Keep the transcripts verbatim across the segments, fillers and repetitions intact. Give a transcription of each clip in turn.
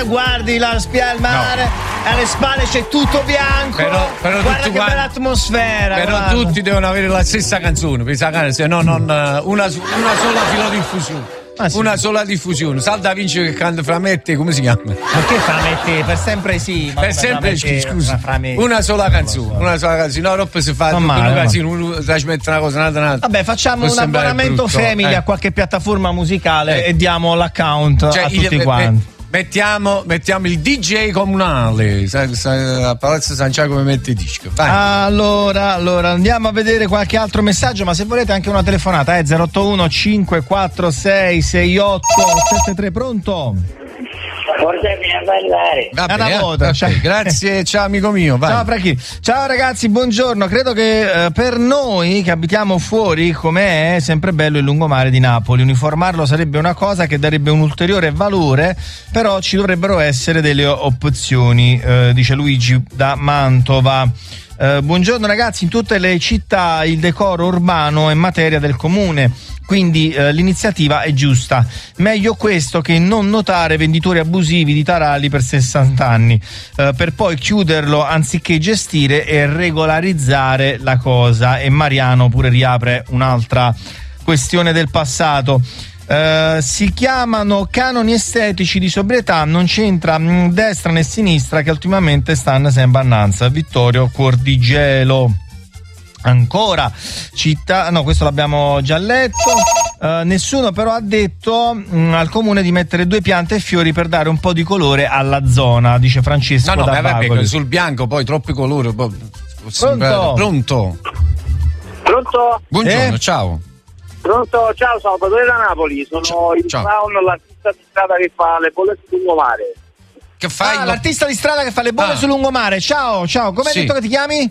Guardi la spia al mare, no. Alle spalle c'è tutto bianco. Però, però guarda tutti, che bella atmosfera. Però guarda. tutti devono avere la stessa canzone, se no non una, una sola filodiffusione. Ah, sì. Una sola diffusione. Salda Vinci che canta fra me e te, come si chiama? Ma che fra me e te? Per sempre sì. Ma per sempre sì, scusa. Una sola canzone. Una sola canzone. No, dopo si fa tutto un casino, uno trasmette una cosa, un'altra, un'altra. Vabbè, facciamo un abbonamento family eh. a qualche piattaforma musicale eh. e diamo l'account cioè, a tutti il, quanti. Me, Mettiamo, mettiamo il D J comunale a Palazzo San Giacomo mette i dischi. Vai. Allora, allora andiamo a vedere qualche altro messaggio, ma se volete anche una telefonata, eh, zero otto uno cinque quattro sei sei otto sette tre, pronto? Portami a ballare. Va bene, una volta, okay. Grazie, ciao amico mio. Vai. Ciao Franchi. Ciao ragazzi, buongiorno. Credo che eh, per noi che abitiamo fuori, come è sempre bello il lungomare di Napoli. Uniformarlo sarebbe una cosa che darebbe un ulteriore valore, però ci dovrebbero essere delle opzioni, eh, dice Luigi da Mantova. Eh, buongiorno ragazzi, in tutte le città il decoro urbano è materia del comune, quindi eh, l'iniziativa è giusta. Meglio questo che non notare venditori abusivi di taralli per sessanta anni, eh, per poi chiuderlo anziché gestire e regolarizzare la cosa. E Mariano pure riapre un'altra questione del passato. Uh, si chiamano canoni estetici di sobrietà, non c'entra mh, destra né sinistra che ultimamente stanno sempre annanza. Vittorio Cordigelo. Ancora città, no, questo l'abbiamo già letto. Uh, nessuno però ha detto mh, al comune di mettere due piante e fiori per dare un po' di colore alla zona, dice Francesco. No, no, da vabbè, sul bianco poi troppi colori. Poi, pronto? Pronto? Pronto? Buongiorno, eh? ciao. Pronto, ciao, Salvatore da Napoli, sono ciao, il ciao. Clown, l'artista di strada che fa le bolle sul lungomare. Che fai? Ah, l'artista di strada che fa le bolle ah. sul lungomare. Ciao, ciao, come hai sì. detto che ti chiami?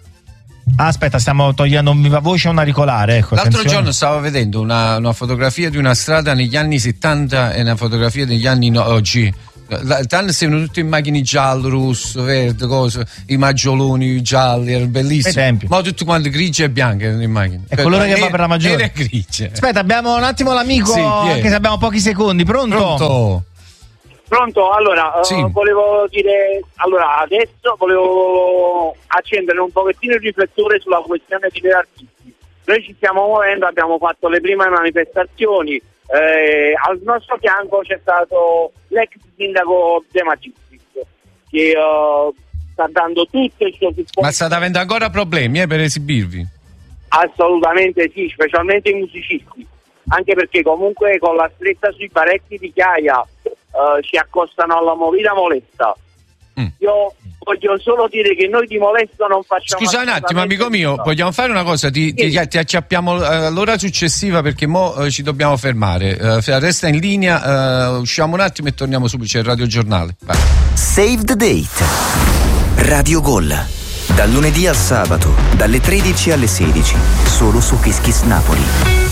Ah, aspetta, stiamo togliendo un viva voce a un auricolare. Ecco, l'altro attenzione. giorno stavo vedendo una, una fotografia di una strada negli anni settanta e una fotografia degli anni no, oggi. Tanto sembrano tutti in macchine giallo, rosso, verde, cose, i maggioloni gialli, era bellissimo. Ma tutti quanti grigi e bianchi in macchina. È colore che va per la maggiore. Era grigia. Aspetta, abbiamo un attimo l'amico, sì, anche se abbiamo pochi secondi. Pronto? Pronto? Pronto, allora, sì. uh, volevo dire, allora, adesso volevo accendere un pochettino il riflettore sulla questione di dei artisti. Noi ci stiamo muovendo, abbiamo fatto le prime manifestazioni. Eh, al nostro fianco c'è stato l'ex sindaco De Magistris che uh, sta dando tutto il suo supporto. Ma state avendo ancora problemi eh, per esibirvi? Assolutamente sì, specialmente i musicisti, anche perché comunque con la stretta sui parecchi di Chiaia uh, ci accostano alla movida molesta. mm. Io voglio solo dire che noi di molesto non facciamo. Scusa un attimo amico mio, no. Vogliamo fare una cosa, ti, sì. ti, ti acciappiamo uh, all'ora successiva perché mo uh, ci dobbiamo fermare, uh, resta in linea, uh, usciamo un attimo e torniamo subito, c'è il Radio Giornale. Vai. Save the Date Radio Gol, dal lunedì al sabato dalle tredici alle sedici, solo su Kiss Kiss Napoli.